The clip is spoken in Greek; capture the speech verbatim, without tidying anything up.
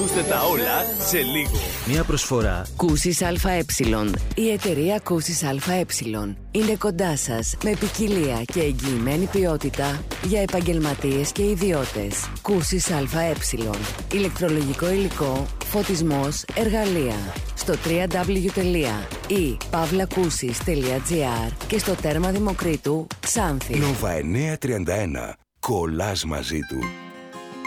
Ακούστε τα όλα σε λίγο. Μια προσφορά Κούσης ΑΕ. Η εταιρεία Κούσης ΑΕ είναι κοντά σας με ποικιλία και εγγυημένη ποιότητα για επαγγελματίες και ιδιώτες. Κούσης ΑΕ. Ηλεκτρολογικό υλικό, φωτισμός, εργαλεία. Στο double-u double-u double-u τελεία i pavlakusis τελεία gr και στο τέρμα Δημοκρίτου, Ξάνθη. Νόβα εννιακόσια τριάντα ένα. Κολλάς μαζί του.